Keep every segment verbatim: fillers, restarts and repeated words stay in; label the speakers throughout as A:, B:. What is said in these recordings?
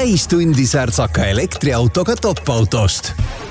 A: täistundi särtsaka elektriautoga top-autost.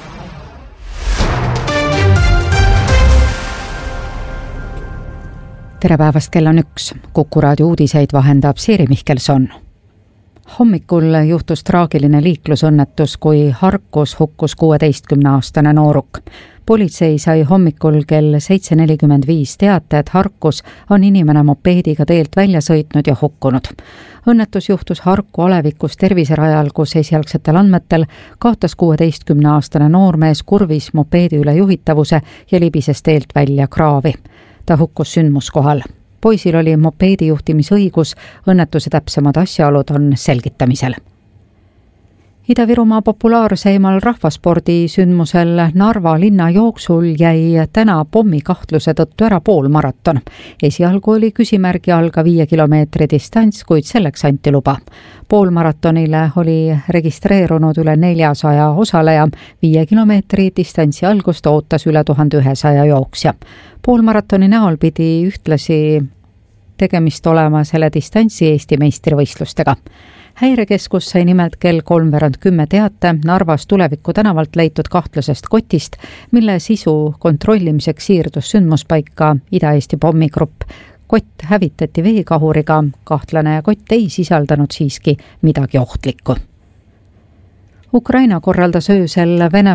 B: Tere päevast, kell on üks. Kuku raadio uudiseid vahendab Siiri Mihkelson. Hommikul juhtus traagiline liiklusõnnetus, kui Harkus hukkus kuueteistkümneaastane nooruk. Politsei sai hommikul kell seitse nelikümmend viis teate, et Harkus on inimene mopeediga teelt välja sõitnud ja hukkunud. Õnnetus juhtus Harku alevikus terviserajal, kus esialgsetel andmetel kaotas kuueteistkümneaastane noormees kurvis mopeedi üle juhitavuse ja libises teelt välja kraavi. Ta hukkus sündmuskohal. Poisil oli mopeedi juhtimisõigus, õnnetuse täpsemad asjaolud on selgitamisel. Ida-Virumaa populaarseimal rahvaspordisündmusel Narva linna jooksul jäi täna pommikahtluse tõttu ära poolmaraton. Esialgu oli küsimärgi all ka viie kilomeetri distants, kuid selleks anti luba. Poolmaratonile oli registreerunud üle neljasaja osaleja, viie kilomeetri distantsi algust ootas üle tuhande ühesaja jooksja. Poolmaratoni näol pidi ühtlasi tegemist olema selle distantsi Eesti meistrivõistlustega. Häirekeskus sai nimelt kell kolmveerand kümme teate Narvas Tuleviku tänavalt leitud kahtlasest kotist, mille sisu kontrollimiseks siirdus sündmuspaika Ida-Eesti pommigrupp. Kott hävitati veekahuriga, kahtlane kott ei sisaldanud siiski midagi ohtlikku. Ukraina korraldas öösel Vene